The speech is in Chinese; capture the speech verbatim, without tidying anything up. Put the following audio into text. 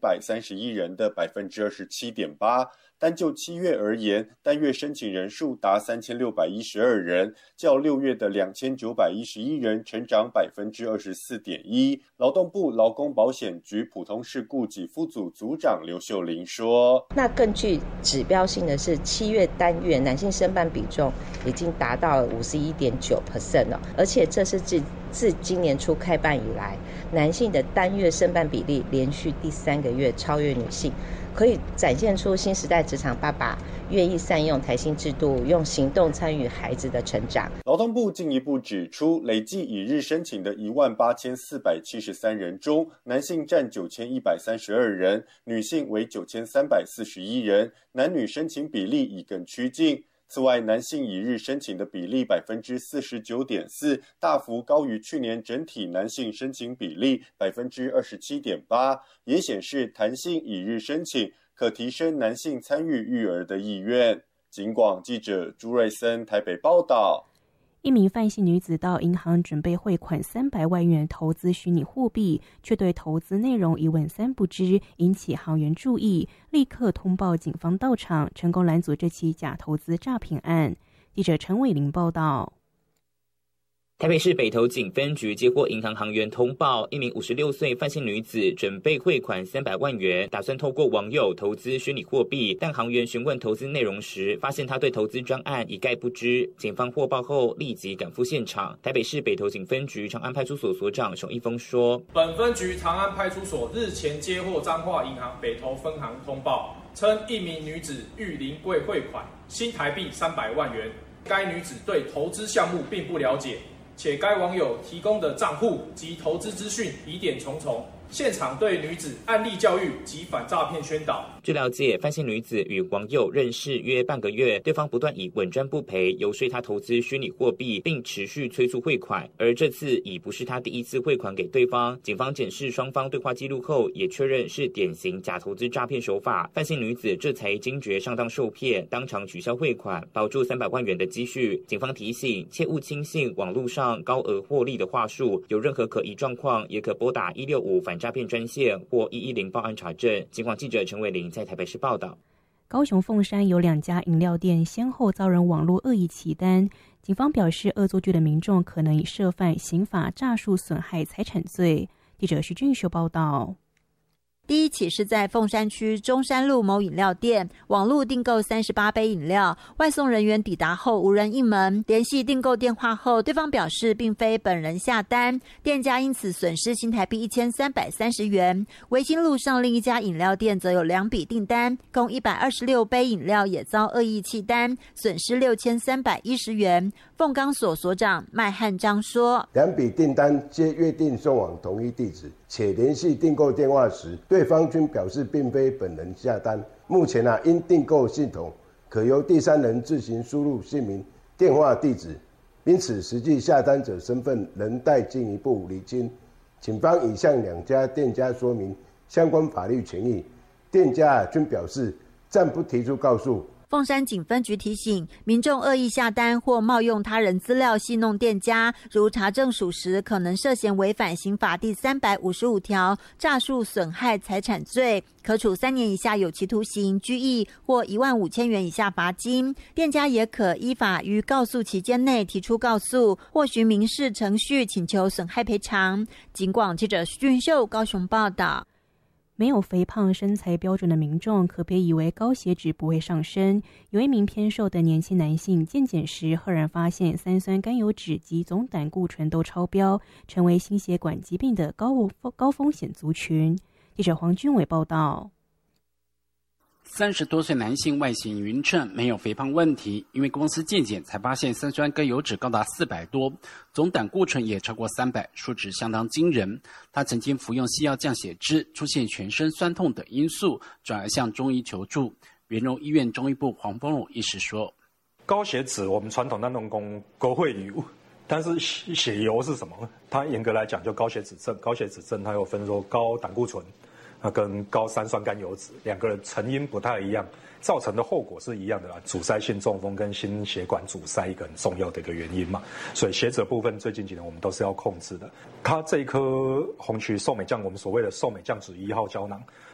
百三十一人的 百分之二十七点八。单就七月而言，单月申请人数达三千六百一十二人，较六月的两千九百一十一人成长 百分之二十四点一。劳动部劳工保险局普通事故给付组组长刘秀玲说， 那更具指标性的是七月单月男性申办比重已经达到了 百分之五十一点九 了，而且这是自自今年初开办以来，男性的单月申办比例连续第三个月超越女性，可以展现出新时代职场爸爸愿意善用台新制度，用行动参与孩子的成长。 劳动部进一步指出，累计已日申请的一万八千四百七十三人中，男性占九千一百三十二人，女性为九千三百四十一人，男女申请比例已更趋近。此外，男性一日申请的比例 百分之四十九点四， 大幅高于去年整体男性申请比例 百分之二十七点八， 也显示弹性一日申请可提升男性参与育儿的意愿。警广记者朱瑞森台北报道。 一名范姓女子到银行准备汇款三百万元投资虚拟货币，却对投资内容一问三不知，引起行员注意，立刻通报警方到场，成功拦阻这起假投资诈骗案。记者陈伟玲报道。 台北市北投警分局接获银行行员通报，一名五十六岁范姓女子准备汇款三百万元，打算透过网友投资虚拟货币，但行员询问投资内容时，发现她对投资专案一概不知。警方获报后立即赶赴现场。台北市北投警分局长安派出所所长熊一峰说， 本分局长安派出所日前接获彰化银行北投分行通报，称一名女子欲临柜汇款新台币三百万元，该女子对投资项目并不了解，且该网友提供的账户及投资资讯疑点重重，现场对女子案例教育及反诈骗宣导。 据了解，范姓女子与网友认识约半个月，对方不断以稳赚不赔游说她投资虚拟货币，并持续催促汇款。而这次已不是她第一次汇款给对方，警方检视双方对话记录后，也确认是典型假投资诈骗手法。范姓女子这才惊觉上当受骗，当场取消汇款，保住三百万元的积蓄。警方提醒，切勿轻信网络上高额获利的话术，有任何可疑状况，也可拨打一六五反诈骗专线或一一零报案查证。警广记者陈伟玲在台北市报道。 高雄凤山有两家饮料店先后遭人网络恶意起单，警方表示恶作剧的民众可能已涉犯刑法诈术损害财产罪。记者徐俊秀报道。 第一起是在凤山区中山路某饮料店，网络订购三十八杯饮料，外送人员抵达后无人应门，联系订购电话后，对方表示并非本人下单，店家因此损失新台币一千三百三十元。维新路上另一家饮料店则有两笔订单，共一百二十六杯饮料也遭恶意弃单，损失六千三百一十元。凤冈所所长麦汉章说， 两笔订单皆约定送往同一地址，且联系订购电话时，对方均表示并非本人下单。目前啊，因订购系统可由第三人自行输入姓名、电话、地址，因此实际下单者身份仍待进一步厘清。警方已向两家店家说明相关法律权益，店家均表示暂不提出告诉。 凤山警分局提醒民众恶意下单或冒用他人资料戏弄店家，如查证属实，可能涉嫌违反刑法第三百五十五条诈术损害财产罪，可处三年以下有期徒刑、拘役或一万五千元以下罚金。店家也可依法于告诉期间内提出告诉，或循民事程序请求损害赔偿。警广记者徐俊秀高雄报道。 没有肥胖身材标准的民众可别以为高血脂不会上升。有一名偏瘦的年轻男性健检时赫然发现三酸甘油酯及总胆固醇都超标，成为心血管疾病的高高风险族群。记者黄君伟报道。 三十多岁男性外形匀称，没有肥胖问题，因为公司健检才发现三酸甘油酯高达四百多，总胆固醇也超过三百，数值相当惊人。他曾经服用西药降血脂，出现全身酸痛等因素，转而向中医求助。元荣医院中医部黄丰荣医师说， 高血脂我们传统那种讲高血油，但是血油是什么？它严格来讲就高血脂症，高血脂症它有分说高胆固醇那跟高三酸甘油酯两个成因不太一样，造成的后果是一样的啦。阻塞性中风跟心血管阻塞一个很重要的一个原因嘛，所以血脂部分最近几年我们都是要控制的。它这一颗红曲寿美酱，我们所谓的寿美酱酯一号胶囊，